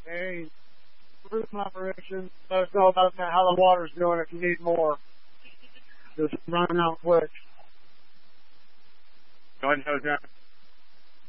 Hey, cruise operation. Let us know about that, how the water's doing if you need more. Just running out quick. Go ahead and